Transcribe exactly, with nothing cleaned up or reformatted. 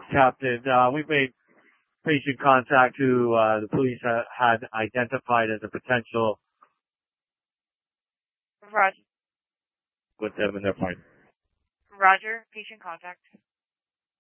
Captain. Uh, we made patient contact who uh, the police ha- had identified as a potential Roger. with them in their partner. Roger. Patient contact.